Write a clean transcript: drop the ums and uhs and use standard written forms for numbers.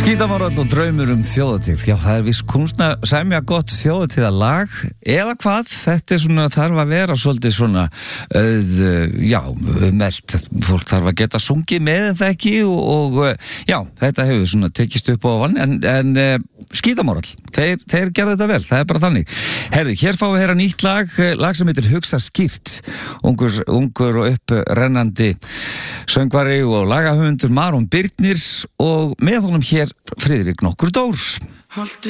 Skítamorðan og draumur þjóðatíð. Já, það viss kunst að semja gott þjóðatíðalag eða hvað, þetta svona þarf að vera svolítið svona mest, fólk þarf að geta sungið með það ekki og þetta hefur svona tekist upp á ofan en Skítamorðan, þeir gerðu þetta vel, það er bara þannig. Herðu, hér fáum við heyra nýtt lag sem heitir Hugsa skýrt, ungur og upprennandi söngvari og lagahöfundur Maron Birnir og með honum hér Friðrik nokkur Dór.